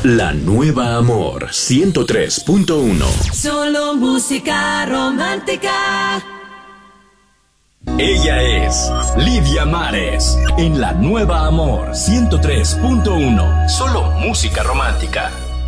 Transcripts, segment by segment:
La Nueva Amor 103.1. Solo música romántica. Ella es Lidia Mares en La Nueva Amor 103.1. Solo música romántica.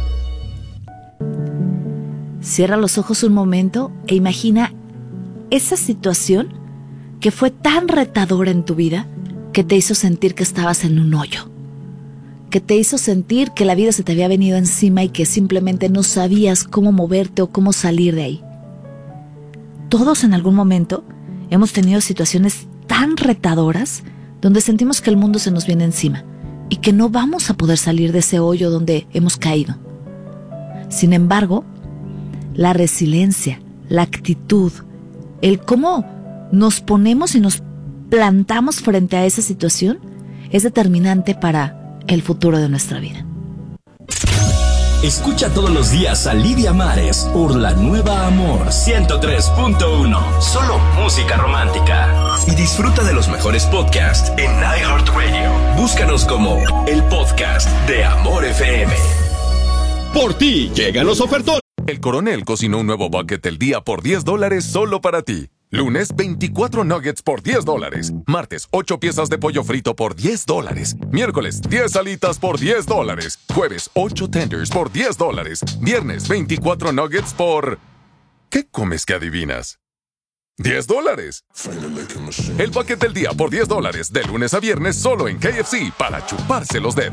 Cierra los ojos un momento e imagina esa situación que fue tan retadora en tu vida que te hizo sentir que estabas en un hoyo, que te hizo sentir que la vida se te había venido encima y que simplemente no sabías cómo moverte o cómo salir de ahí. Todos en algún momento hemos tenido situaciones tan retadoras donde sentimos que el mundo se nos viene encima y que no vamos a poder salir de ese hoyo donde hemos caído. Sin embargo, la resiliencia, la actitud, el cómo nos ponemos y nos plantamos frente a esa situación es determinante para el futuro de nuestra vida. Escucha todos los días a Lidia Mares por La Nueva Amor 103.1. Solo música romántica. Y disfruta de los mejores podcasts en iHeartRadio. Búscanos como el podcast de Amor FM. Por ti llegan los ofertones. El Coronel cocinó un nuevo bucket del día por $10 solo para ti. Lunes, 24 nuggets por $10. Martes, 8 piezas de pollo frito por $10. Miércoles, 10 alitas por $10. Jueves, 8 tenders por $10. Viernes, 24 nuggets por... ¿Qué comes que adivinas? $10. El bucket del día por $10. De lunes a viernes solo en KFC para chuparse los dedos.